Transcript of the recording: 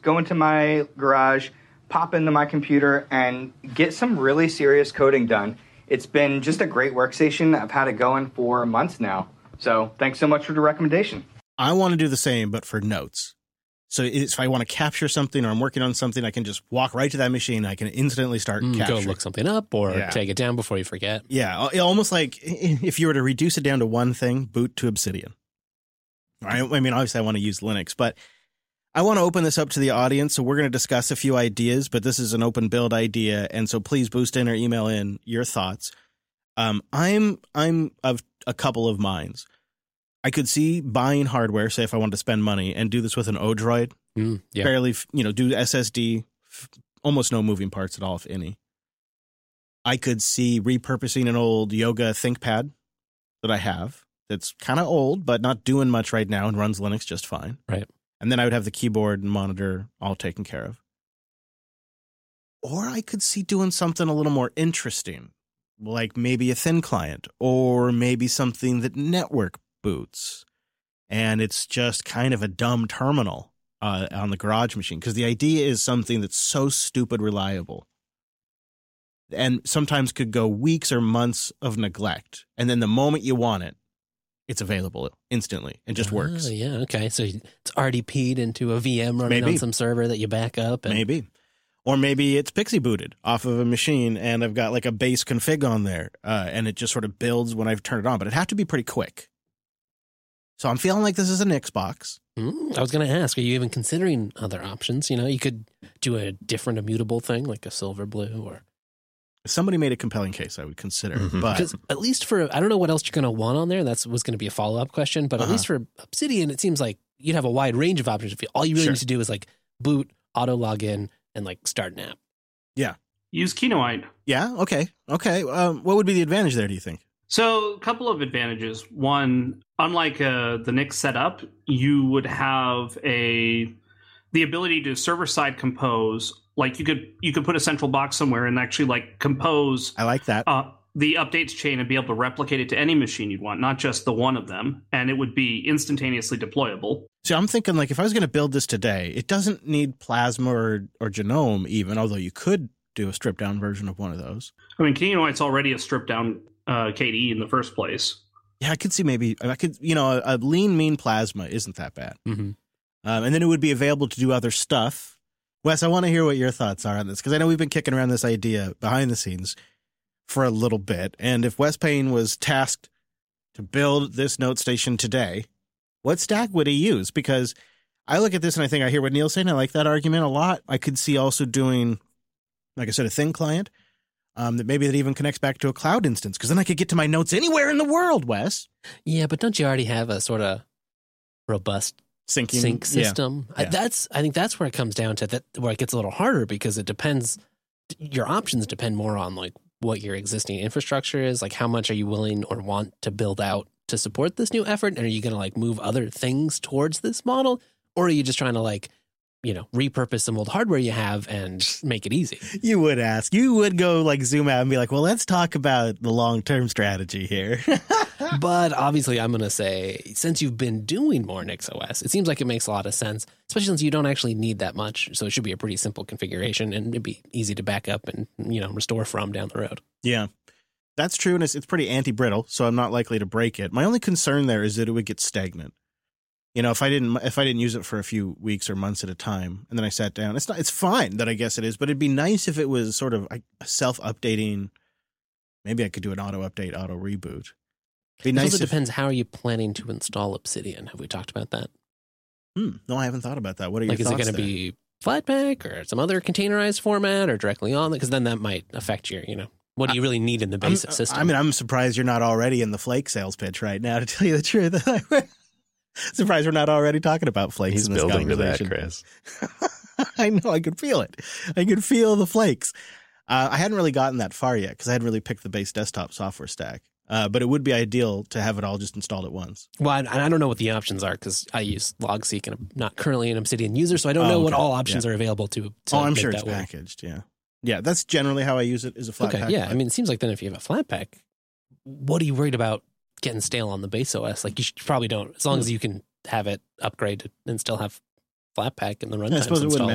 go into my garage, pop into my computer, and get some really serious coding done. It's been just a great workstation. I've had it going for months now. So thanks so much for the recommendation. I want to do the same, but for notes. So if I want to capture something or I'm working on something, I can just walk right to that machine. I can instantly start capturing. Go look something up or take it down before you forget. Yeah, almost like if you were to reduce it down to one thing, boot to Obsidian. I mean, obviously I want to use Linux, but I want to open this up to the audience. So we're going to discuss a few ideas, but this is an open build idea. And so please boost in or email in your thoughts. I'm of a couple of minds. I could see buying hardware, say if I wanted to spend money, and do this with an Odroid. Barely, do SSD, almost no moving parts at all, if any. I could see repurposing an old Yoga ThinkPad that I have. That's kind of old, but not doing much right now and runs Linux just fine. Right. And then I would have the keyboard and monitor all taken care of. Or I could see doing something a little more interesting, like maybe a thin client, or maybe something that network boots, and it's just kind of a dumb terminal on the garage machine, because the idea is something that's so stupid reliable and sometimes could go weeks or months of neglect, and then the moment you want it, it's available instantly and just works. Yeah, okay. So it's RDP'd into a VM running on some server that you back up. Maybe. Or maybe it's Pixie booted off of a machine and I've got like a base config on there and it just sort of builds when I've turned it on, but it'd have to be pretty quick. So I'm feeling like this is an Xbox. I was going to ask, are you even considering other options? You could do a different immutable thing like a Silverblue or... If somebody made a compelling case, I would consider. But because at least for, I don't know what else you're going to want on there. That was going to be a follow-up question. But at least for Obsidian, it seems like you'd have a wide range of options. If all you really need to do is like boot, auto login, and like start an app. Yeah. Use Kinoite. Yeah. Okay. What would be the advantage there, do you think? So a couple of advantages. One, unlike the Nix setup, you would have the ability to server-side compose. Like you could put a central box somewhere and actually like compose. I like that. The updates chain and be able to replicate it to any machine you'd want, not just the one of them, and it would be instantaneously deployable. So I'm thinking like if I was going to build this today, it doesn't need Plasma or Genome even, although you could do a stripped down version of one of those. I mean, Kinoite's already a stripped down KDE in the first place. Yeah, I could see maybe a lean mean Plasma isn't that bad. Mm-hmm. And then it would be available to do other stuff. Wes, I want to hear what your thoughts are on this, because I know we've been kicking around this idea behind the scenes for a little bit. And if Wes Payne was tasked to build this note station today, what stack would he use? Because I look at this and I think I hear what Neil's saying. I like that argument a lot. I could see also doing, like I said, a thin client that maybe that even connects back to a cloud instance, because then I could get to my notes anywhere in the world, Wes. Yeah, but don't you already have a sort of robust sync system? Yeah. I think that's where it comes down to that, where it gets a little harder, because it depends. Your options depend more on like what your existing infrastructure is, like how much are you willing or want to build out to support this new effort, and are you going to like move other things towards this model, or are you just trying to like repurpose some old hardware you have and make it easy? You would go like zoom out and be like, well, let's talk about the long-term strategy here. But obviously I'm going to say, since you've been doing more NixOS, it seems like it makes a lot of sense, especially since you don't actually need that much. So it should be a pretty simple configuration and it'd be easy to back up and, restore from down the road. Yeah, that's true. And it's pretty anti-brittle, so I'm not likely to break it. My only concern there is that it would get stagnant. If I didn't use it for a few weeks or months at a time, and then I sat down, it's fine that I guess it is, but it'd be nice if it was sort of a self-updating. Maybe I could do an auto-update, auto-reboot. It also depends, how are you planning to install Obsidian? Have we talked about that? No, I haven't thought about that. What are your thoughts? Is it going to be Flatpak or some other containerized format or directly on it? Because then that might affect your, what do you really need in the basic system? I mean, I'm surprised you're not already in the Flake sales pitch right now, to tell you the truth. Surprised we're not already talking about flakes. He's in this building to that, conversation. Chris. I know. I could feel it. I could feel the flakes. I hadn't really gotten that far yet because I hadn't really picked the base desktop software stack. But it would be ideal to have it all just installed at once. Well, I don't know what the options are because I use LogSeq and I'm not currently an Obsidian user, so I don't know what all options are available to I'm sure make it's that work. Packaged. Yeah. Yeah, that's generally how I use it, is a Flatpak. Okay, yeah. I mean, it seems like then if you have a Flatpak, what are you worried about getting stale on the base OS? Like, you probably don't, as long as you can have it upgraded and still have Flatpak in the runtime. I suppose it wouldn't